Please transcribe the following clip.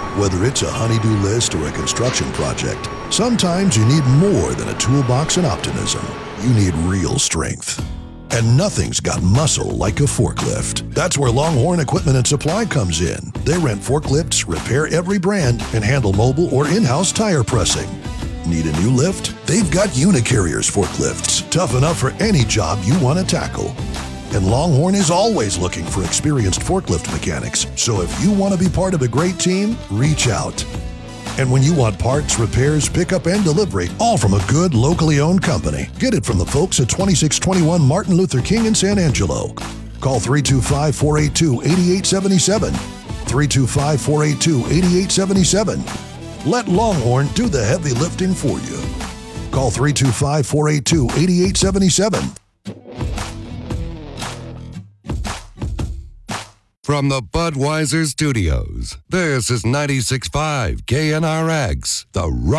Whether it's a honey-do list or a construction project, sometimes you need more than a toolbox and optimism. You need real strength. And nothing's got muscle like a forklift. That's where Longhorn Equipment and Supply comes in. They rent forklifts, repair every brand, and handle mobile or in-house tire pressing. Need a new lift? They've got Unicarriers forklifts, tough enough for any job you want to tackle. And Longhorn is always looking for experienced forklift mechanics. So if you want to be part of a great team, reach out. And when you want parts, repairs, pickup, and delivery, all from a good, locally owned company, get it from the folks at 2621 Martin Luther King in San Angelo. Call 325-482-8877. 325-482-8877. Let Longhorn do the heavy lifting for you. Call 325-482-8877. From the Budweiser Studios, this is 96.5 KNRX, the rock.